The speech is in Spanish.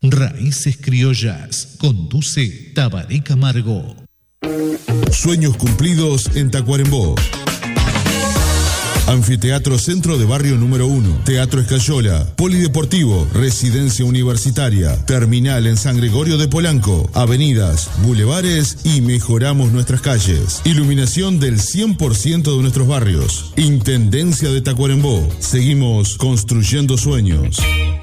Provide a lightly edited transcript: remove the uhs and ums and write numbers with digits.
Raíces Criollas. Conduce Tabaré Camargo. Sueños cumplidos en Tacuarembó. Anfiteatro Centro de Barrio número 1, Teatro Escayola, Polideportivo, Residencia Universitaria, Terminal en San Gregorio de Polanco, avenidas, bulevares y mejoramos nuestras calles. Iluminación del 100% de nuestros barrios. Intendencia de Tacuarembó. Seguimos construyendo sueños.